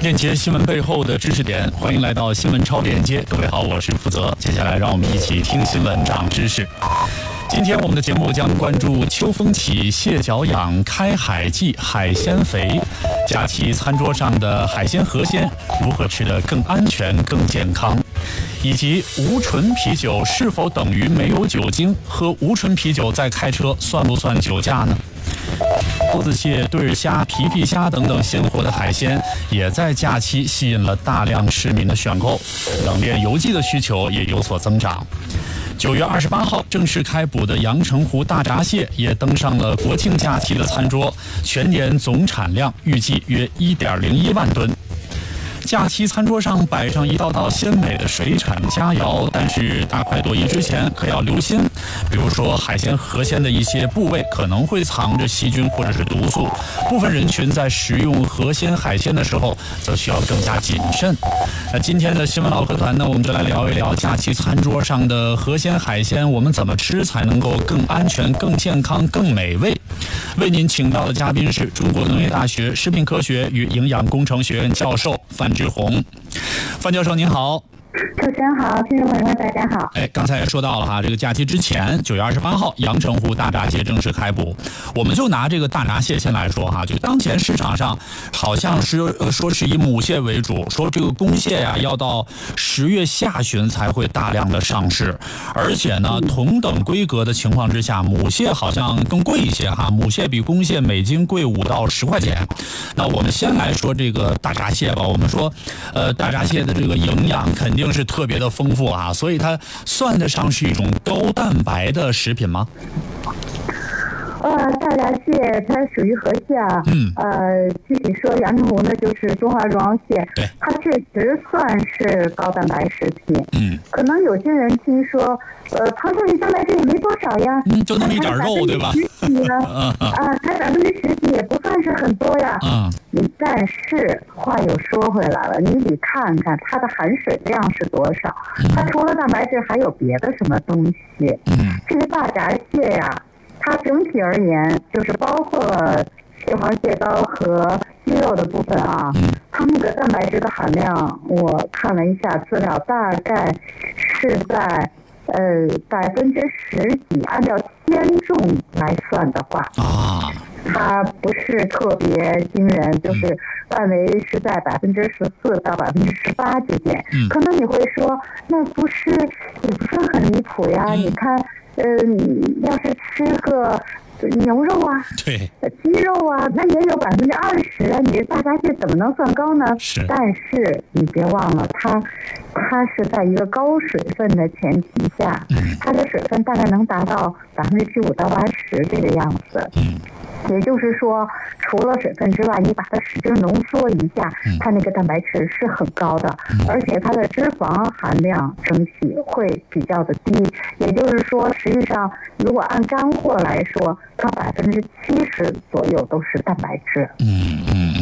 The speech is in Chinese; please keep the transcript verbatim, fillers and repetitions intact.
链接新闻背后的知识点，欢迎来到新闻超链接。各位好，我是负责。接下来让我们一起听新闻长知识。今天我们的节目将关注秋风起，蟹脚痒，开海季，海鲜肥。假期餐桌上的海鲜河鲜如何吃得更安全、更健康？以及无醇啤酒是否等于没有酒精？喝无醇啤酒再开车算不算酒驾呢？钩子蟹、对虾、皮皮虾等等鲜活的海鲜，也在假期吸引了大量市民的选购，冷链邮寄的需求也有所增长。九月二十八号正式开捕的阳澄湖大闸蟹也登上了国庆假期的餐桌，全年总产量预计约一点零一万吨。假期餐桌上摆上一道道鲜美的水产佳肴，但是大快朵颐之前可要留心，比如说海鲜河鲜的一些部位可能会藏着细菌或者是毒素，部分人群在食用河鲜海鲜的时候则需要更加谨慎。那今天的新闻老客团呢，我们就来聊一聊假期餐桌上的河鲜海鲜，我们怎么吃才能够更安全、更健康、更美味？为您请到的嘉宾是中国农业大学食品科学与营养工程学院教授范志红。范教授您好。 主持人好，听众朋友们大家好。 哎，刚才也说到了哈，这个假期之前，九月二十八号，阳澄湖大闸蟹正式开捕。我们就拿这个大闸蟹先来说哈，就当前市场上好像是呃说是以母蟹为主，说这个公蟹呀要到十月下旬才会大量的上市，而且呢，同等规格的情况之下，母蟹好像更贵一些哈，母蟹比公蟹每斤贵五到十块钱。那我们先来说这个大闸蟹吧，我们说，呃，大闸蟹的这个营养肯定是特别的丰富啊，所以它算得上是一种高蛋白的食品吗？ 呃，大闸蟹它属于河蟹啊，嗯，呃，具体说阳澄湖呢就是中华绒螯蟹， 对， 它确实算是高蛋白食品， 嗯， 可能有些人听说，呃，它说你蛋白质也没多少呀， 嗯，就那么一点肉，对吧？ 啊，才百分之十几也不算是很多呀， 嗯， 但是话又说回来了，你得看看它的含水量是多少，它除了蛋白质还有别的什么东西？嗯，这个大闸蟹呀。它整体而言，就是包括蟹黄、蟹膏和鸡肉的部分啊，它那个蛋白质的含量，我看了一下资料，大概是在呃百分之十几，按照鲜重来算的话，啊，它不是特别惊人，就是范围是在百分之十四到百分之十八之间。可能你会说，那不是也不是很离谱呀？你看。呃，要是吃个牛肉啊， 对， 鸡肉啊，那也有百分之二十啊。你这大闸蟹怎么能算高呢？ 是， 但是你别忘了，它它是在一个高水分的前提下，嗯、它的水分大概能达到百分之十五到八十这个样子。嗯。也就是说，除了水分之外，你把它使劲浓缩一下，它那个蛋白质是很高的，而且它的脂肪含量整体会比较的低。也就是说，实际上如果按干货来说，它百分之七十左右都是蛋白质。 嗯嗯，